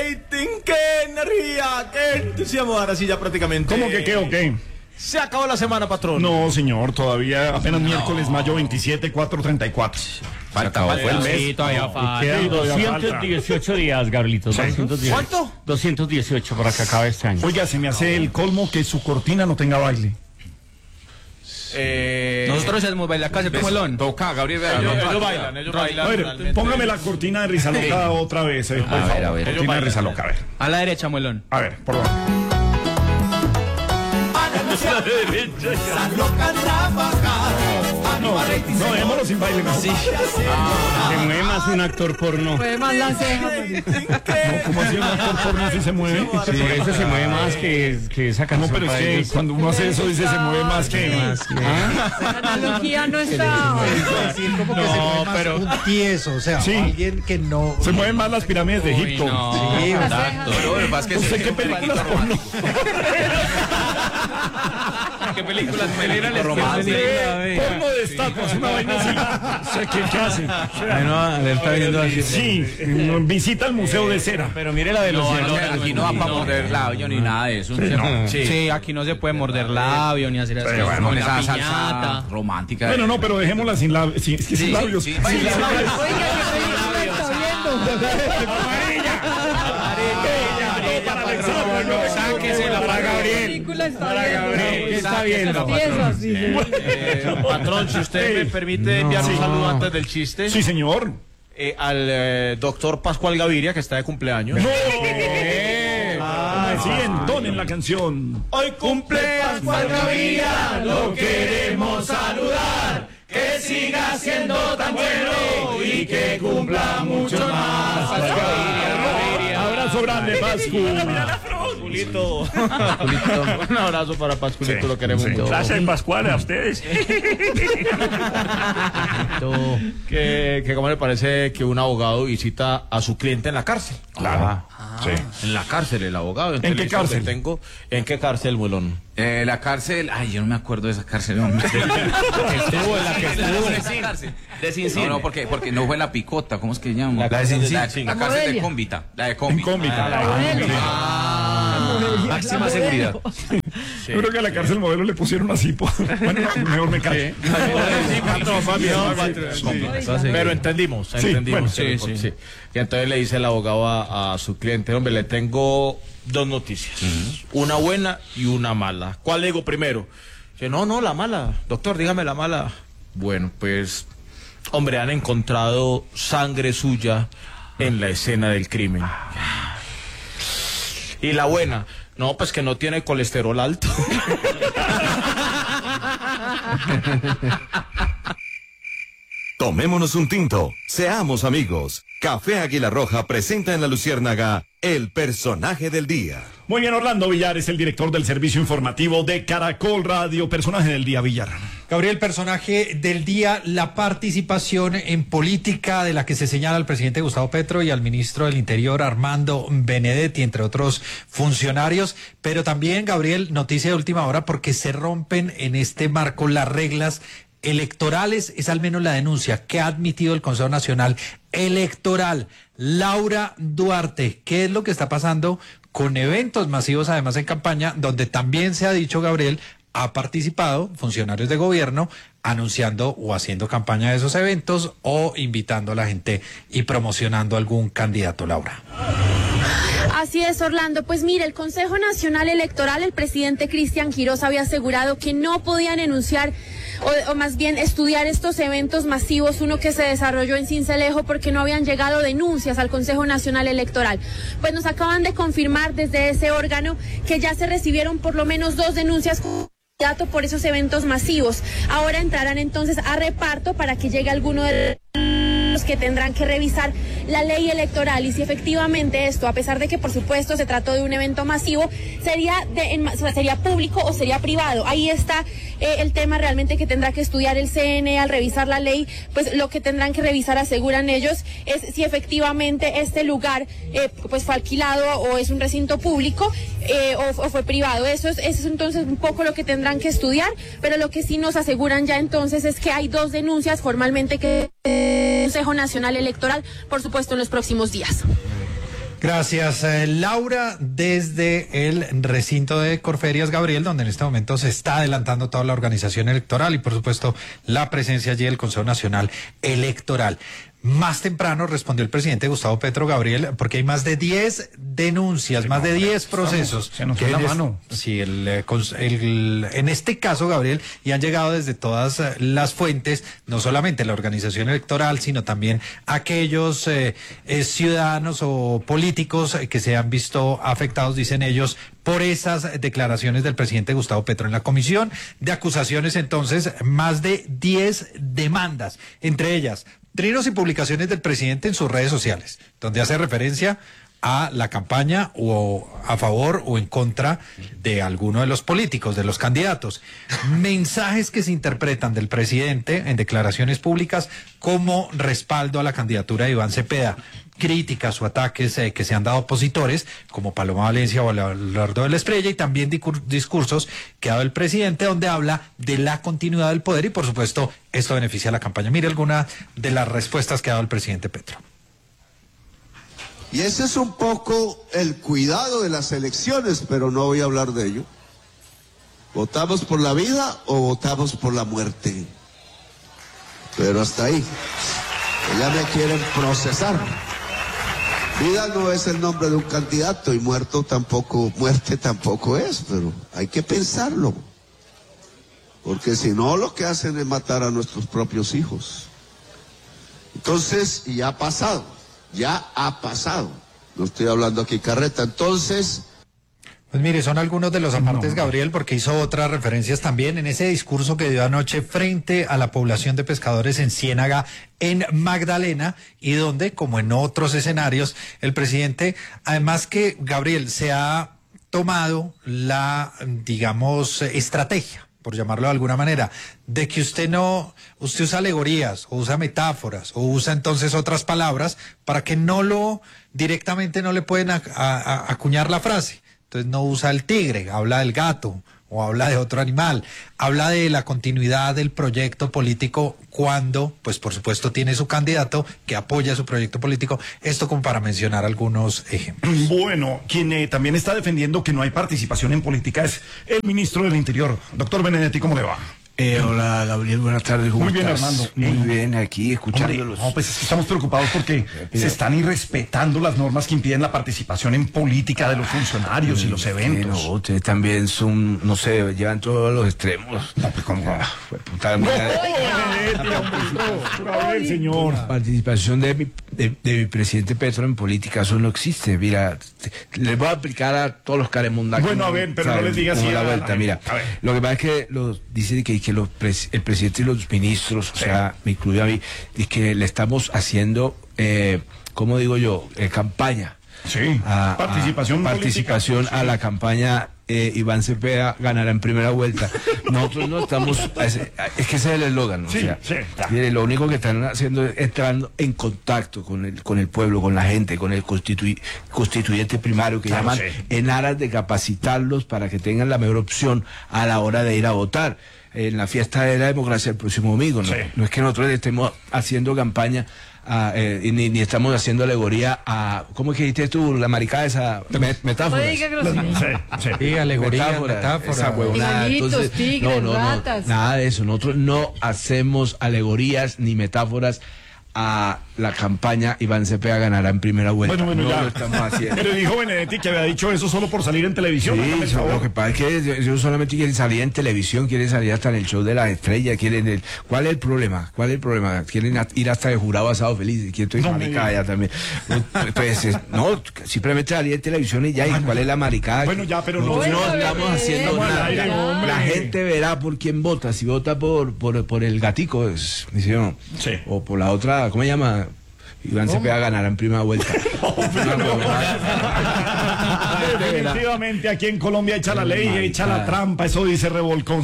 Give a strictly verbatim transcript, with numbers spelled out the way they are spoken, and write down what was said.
rating, qué energía, qué entusiasmo. Ahora sí ya prácticamente. ¿Cómo que qué o qué? Se acabó la semana, patrón. No, señor, todavía apenas no. Miércoles, mayo veintisiete, cuatro treinta y cuatro. Falta, fue el mes. Sí, todavía no, falta. doscientos dieciocho días, Gabrielito. ¿Sí? doscientos dieciocho. ¿Cuánto? doscientos dieciocho para que acabe este año. Oiga, se me hace el colmo que su cortina no tenga baile. Eh, Nosotros hacemos bailar acá, se melón. Toca, Gabriel. Ellos, no, ellos no, bailan, ellos A bailan. ver, realmente. póngame la cortina de risa loca otra vez, eh, por A ver, favor. a ver. Cortina de risa loca, a ver. A la derecha, muelón. A ver, por favor. No, no, dejémoslo sin baile, más. Se mueve más un actor porno. Mueve más la ceja. No, ¿cómo así un actor porno si se mueve? Sí, por eso se mueve más que, que esa No, canción. pero es para que ellos. cuando uno hace eso dice se mueve más que... La analogía no está. decir como que se mueve más pero- un tieso, o sea, Sí. alguien que no... Se mueven más las pirámides de Egipto. no. Sí, Las ¿verdad? cejas. no, lo que pasa es que ¿Usted sí, qué películas porno? ¿Qué películas pelean les Porno de estatuas, una vaina así. O sea, ¿qué, qué hace? Bueno, él está viendo así. Sí, eh, visita el Museo de Cera. Pero mire la No, velocidad. no, aquí no va para morder labio ni nada de eso. Sí. Sí, aquí no se puede morder labio ni hacer Sí, así. bueno, Con Con esa la salsa piñata. romántica. Bueno, no, pero dejémosla sin labios. Sin, sin Sí, labios. sí, Sin sí. labios. Oiga, ¿qué película está viendo? Sáquese la para ¿Qué Gabriel. película está Para viendo? Gabriel, ¿qué está viendo? Las piezas, dice. Eh, patrón, si usted me permite enviar un Sí. saludo antes del chiste Sí, señor. eh, al eh, doctor Pascual Gaviria, que está de cumpleaños. No. Ah, sí, entonen la canción. Hoy cumple Pascual Gaviria, lo queremos saludar. Que siga siendo tan bueno y que cumpla mucho más. Abrazo grande, Pascu. Pasculito. Un abrazo para Pasculito, Sí, lo queremos sí. mucho. Gracias, Pascual, a ustedes. Que, que cómo le parece que un abogado visita a su cliente en la cárcel. Claro. Sí. En la cárcel, el abogado. Entonces ¿En qué le dice, cárcel? Tengo, ¿En qué cárcel, Muelón? Eh, la cárcel, ay, yo no me acuerdo de esa cárcel, hombre. Estuvo en la que estuvo. De Cincin. No, no, porque, porque no fue la picota, ¿cómo es que se llama? La de Cincin. La, Sí. la La cárcel de Morelia. Cómbita. La de En Cómbita. cómica. Ah, máxima seguridad. Yo creo que a la cárcel modelo le pusieron así. po- Bueno, mejor me callo. Pero entendimos, Sí, entendimos. bueno, sí, sí, sí. Y entonces le dice el abogado a, a su cliente, hombre, le tengo dos noticias, una buena y una mala. ¿Cuál le digo primero? Dice, no, no, la mala. Doctor, dígame la mala. Bueno, pues, hombre, han encontrado sangre suya en la escena del crimen. Y la buena, no, pues que no tiene colesterol alto. Tomémonos un tinto, seamos amigos. Café Águila Roja presenta en La Luciérnaga el personaje del día. Muy bien, Orlando Villar es el director del servicio informativo de Caracol Radio. Personaje del día, Villar. Gabriel, personaje del día, la participación en política de la que se señala al presidente Gustavo Petro y al ministro del Interior Armando Benedetti, entre otros funcionarios, pero también, Gabriel, noticia de última hora porque se rompen en este marco las reglas electorales, es al menos la denuncia que ha admitido el Consejo Nacional Electoral. Laura Duarte, ¿qué es lo que está pasando con eventos masivos, además en campaña, donde también se ha dicho, Gabriel, ha participado funcionarios de gobierno anunciando o haciendo campaña de esos eventos o invitando a la gente y promocionando algún candidato, Laura? Así es, Orlando. Pues mire, el Consejo Nacional Electoral, el presidente Cristian Quirós había asegurado que no podían enunciar o, o más bien estudiar estos eventos masivos, uno que se desarrolló en Sincelejo, porque no habían llegado denuncias al Consejo Nacional Electoral. Pues nos acaban de confirmar desde ese órgano que ya se recibieron por lo menos dos denuncias por esos eventos masivos. Ahora entrarán entonces a reparto para que llegue alguno de los que tendrán que revisar la ley electoral y si efectivamente esto, a pesar de que por supuesto se trató de un evento masivo, sería de, en, sería público o sería privado. Ahí está eh, el tema realmente que tendrá que estudiar el C N E al revisar la ley. Pues lo que tendrán que revisar, aseguran ellos, es si efectivamente este lugar eh, pues fue alquilado o es un recinto público eh, o, o fue privado. Eso es, eso es entonces un poco lo que tendrán que estudiar, pero lo que sí nos aseguran ya entonces es que hay dos denuncias formalmente que el Consejo Nacional Electoral, por supuesto, en los próximos días. Gracias, eh, Laura, desde el recinto de Corferias, Gabriel, donde en este momento se está adelantando toda la organización electoral y, por supuesto, la presencia allí del Consejo Nacional Electoral. Más temprano respondió el presidente Gustavo Petro, Gabriel, porque hay más de diez denuncias, sí, más no, de diez procesos. Se nos fue la mano. Sí, el, el, en este caso, Gabriel, y han llegado desde todas las fuentes, no solamente la organización electoral, sino también aquellos eh, eh, ciudadanos o políticos que se han visto afectados, dicen ellos, por esas declaraciones del presidente Gustavo Petro. En la comisión de acusaciones, entonces, más de diez demandas, entre ellas trinos y publicaciones del presidente en sus redes sociales, donde hace referencia a la campaña o a favor o en contra de alguno de los políticos, de los candidatos. Mensajes que se interpretan del presidente en declaraciones públicas como respaldo a la candidatura de Iván Cepeda. Críticas o ataques eh, que se han dado opositores, como Paloma Valencia o Abelardo de la Espriella, y también discursos que ha dado el presidente, donde habla de la continuidad del poder y, por supuesto, esto beneficia a la campaña. Mire alguna de las respuestas que ha dado el presidente Petro. Y ese es un poco el cuidado de las elecciones, pero no voy a hablar de ello. ¿Votamos por la vida o votamos por la muerte? Pero hasta ahí. Ya me quieren procesar. Vida no es el nombre de un candidato y muerto tampoco, muerte tampoco es, pero hay que pensarlo. Porque si no, lo que hacen es matar a nuestros propios hijos. Entonces, y ya ha pasado, ya ha pasado. No estoy hablando aquí carreta. Entonces... Pues mire, son algunos de los apartes, Gabriel, porque hizo otras referencias también en ese discurso que dio anoche frente a la población de pescadores en Ciénaga, en Magdalena, y donde, como en otros escenarios, el presidente, además que, Gabriel, se ha tomado la, digamos, estrategia, por llamarlo de alguna manera, de que usted no, usted usa alegorías, o usa metáforas, o usa entonces otras palabras, para que no lo, directamente no le pueden a, a, a, acuñar la frase. Entonces no usa el tigre, habla del gato o habla de otro animal, habla de la continuidad del proyecto político cuando, pues por supuesto, tiene su candidato que apoya su proyecto político. Esto como para mencionar algunos ejemplos. Bueno, quien eh, también está defendiendo que no hay participación en política es el ministro del Interior. Doctor Benedetti, ¿cómo le va? Eh, hola, Gabriel, buenas tardes. ¿Cómo Muy bien, estás? Armando. Muy Muy bien, aquí escuchándolos. No, pues es que estamos preocupados porque Pero... se están irrespetando las normas que impiden la participación en política de los funcionarios ah, y los eventos. No, ustedes también son, no sé, llevan todos los extremos. No, pues como... Ah, fue puta, no, mira, a ver, señor. La participación de mi, de, de mi presidente Petro en política, eso no existe. Mira, te, les voy a aplicar a todos los caremundacos. Bueno, a ver, pero ¿sabes? no les digas así. La vuelta, a, mira. A ver. Lo que pasa es que los, dicen que, que los pres, el presidente y los ministros, o sí. sea, me incluye a mí, es que le estamos haciendo, eh, ¿cómo digo yo? Eh, campaña. Sí, a, participación a, participación política. a la campaña. Eh, Iván Cepeda ganará en primera vuelta. Nosotros no estamos, es, es que ese es el eslogan, ¿no? Sí, o sea, sí, mire, lo único que están haciendo es entrando en contacto con el con el pueblo, con la gente, con el constitu, constituyente primario que claro, llaman, sí. en aras de capacitarlos para que tengan la mejor opción a la hora de ir a votar en la fiesta de la democracia el próximo domingo. No, sí. no es que nosotros estemos haciendo campaña a, eh, ni, ni estamos haciendo alegoría a, ¿cómo es que dijiste tú? La maricada esa met, metáfora. No diga grosería. Sí, sí. Sí, alegoría, Metáfora, metáfora. esa huevonada. Igualitos, Entonces, tigres, no, no, no, ratas. nada de eso. Nosotros no hacemos alegorías ni metáforas a la campaña Iván Cepeda ganará en primera vuelta. Bueno, bueno, no ya. lo estamos haciendo. Pero dijo Benedetti que había dicho eso solo por salir en televisión. Sí, ¿no? lo que pasa es que ellos yo solamente quieren salir en televisión, quieren salir hasta en el show de las estrellas, quieren el... ¿Cuál es el problema? ¿Cuál es el problema? Quieren ir hasta el jurado asado feliz, que estoy No, maricada ya también. Pues, no, simplemente salir en televisión y ya, ¿y cuál es la maricada? Bueno, ya, pero no... Nosotros no Bueno, estamos bebé, haciendo vamos al nada. aire, hombre. La gente verá por quién vota, si vota por por, por el gatico, es, ¿sí o no? Sí. O por la otra, ¿cómo se llama? Iván Cepeda ganará en primera vuelta. Definitivamente aquí en Colombia echa la ley, echa la trampa, eso dice Revolcón.